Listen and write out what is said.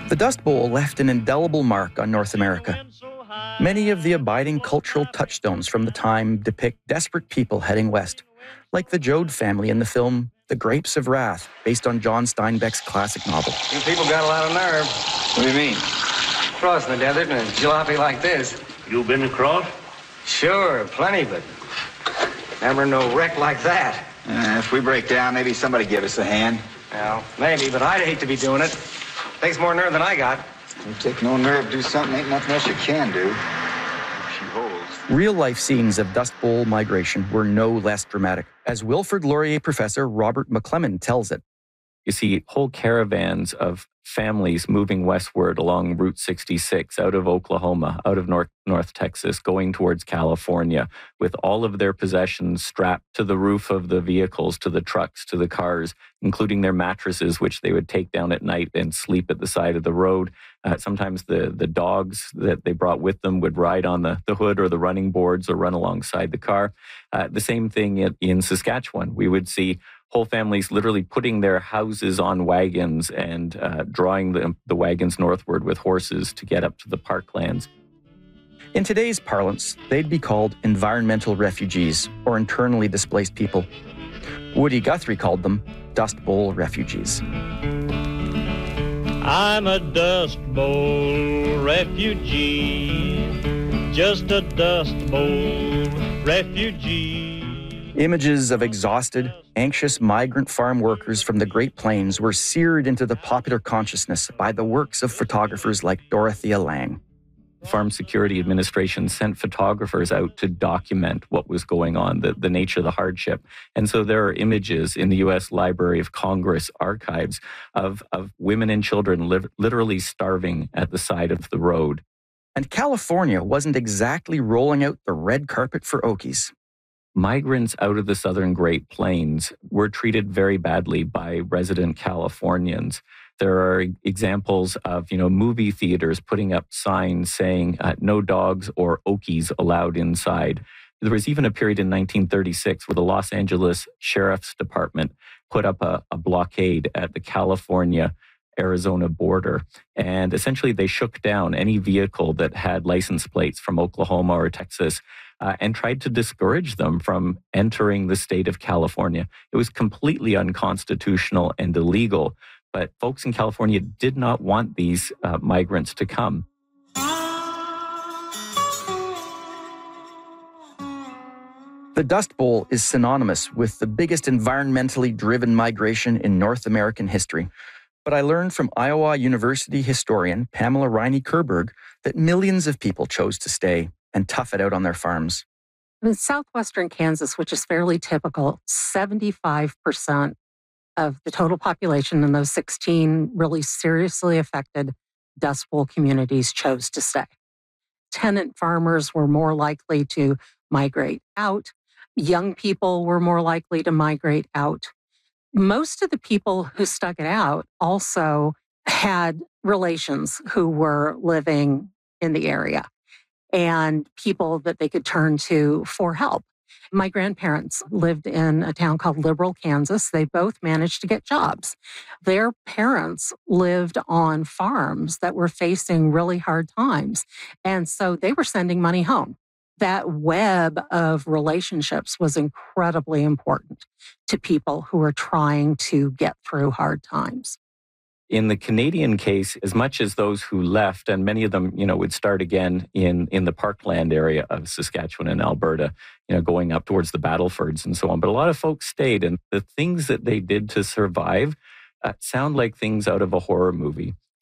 The Dust Bowl left an indelible mark on North America. Many of the abiding cultural touchstones from the time depict desperate people heading west, like the Joad family in the film The Grapes of Wrath, based on John Steinbeck's classic novel. You people got a lot of nerve. What do you mean? Crossing the desert in a jalopy like this. You been across? Sure, plenty, but never no wreck like that. If we break down, maybe somebody give us a hand. Well, maybe, but I'd hate to be doing it. Takes more nerve than I got. You take no nerve to do something, ain't nothing else you can do. She holds. Real-life scenes of Dust Bowl migration were no less dramatic, as Wilfrid Laurier professor Robert McClellan tells it. You see whole caravans of families moving westward along Route 66 out of Oklahoma, out of North Texas, going towards California with all of their possessions strapped to the roof of the vehicles, to the trucks, to the cars, including their mattresses, which they would take down at night and sleep at the side of the road. Sometimes the dogs that they brought with them would ride on the hood or the running boards or run alongside the car. The same thing in Saskatchewan. We would see whole families literally putting their houses on wagons and drawing the wagons northward with horses to get up to the parklands. In today's parlance, they'd be called environmental refugees or internally displaced people. Woody Guthrie called them Dust Bowl refugees. I'm a Dust Bowl refugee, just a Dust Bowl refugee. Images of exhausted, anxious migrant farm workers from the Great Plains were seared into the popular consciousness by the works of photographers like Dorothea Lange. The Farm Security Administration sent photographers out to document what was going on, the nature of the hardship. And so there are images in the U.S. Library of Congress archives of women and children literally starving at the side of the road. And California wasn't exactly rolling out the red carpet for Okies. Migrants out of the southern Great Plains were treated very badly by resident Californians. There are examples of, movie theaters putting up signs saying no dogs or Okies allowed inside. There was even a period in 1936 where the Los Angeles Sheriff's Department put up a blockade at the California-Arizona border. And essentially they shook down any vehicle that had license plates from Oklahoma or Texas and tried to discourage them from entering the state of California. It was completely unconstitutional and illegal, but folks in California did not want these migrants to come. The Dust Bowl is synonymous with the biggest environmentally driven migration in North American history. But I learned from Iowa University historian Pamela Riney-Kerberg that millions of people chose to stay and tough it out on their farms. In southwestern Kansas, which is fairly typical, 75% of the total population in those 16 really seriously affected Dust Bowl communities chose to stay. Tenant farmers were more likely to migrate out. Young people were more likely to migrate out. Most of the people who stuck it out also had relations who were living in the area and people that they could turn to for help. My grandparents lived in a town called Liberal, Kansas. They both managed to get jobs. Their parents lived on farms that were facing really hard times. And so they were sending money home. That web of relationships was incredibly important to people who were trying to get through hard times. In the Canadian case, as much as those who left, and many of them, would start again in the parkland area of Saskatchewan and Alberta, going up towards the Battlefords and so on. But a lot of folks stayed, and the things that they did to survive sound like things out of a horror movie.